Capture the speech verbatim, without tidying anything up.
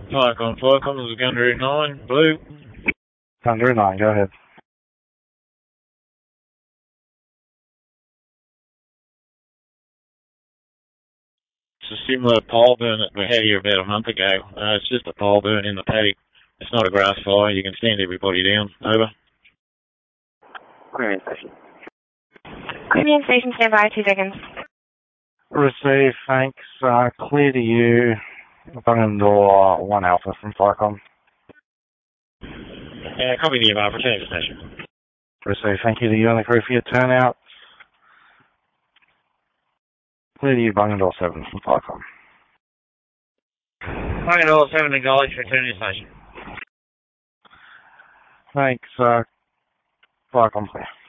Five on five, Condos of Kangaroo nine, blue. Kangaroo nine, go ahead. It's a similar pole burn that we had here about a month ago. Uh, it's just a pole burn in the paddock. It's not a grass fire. You can stand everybody down. Over. Queensland Station. Queensland Station, stand by, two seconds. Receive, thanks. Uh, clear to you. Bungendore one Alpha from FICOM. Uh, copy the above. Return to station. Receive, thank you to you and the crew for your turnout. Clear to you, Bungendore seven from FICOM. Bungendore seven acknowledged. Return to station. Thanks, uh, FICOM clear.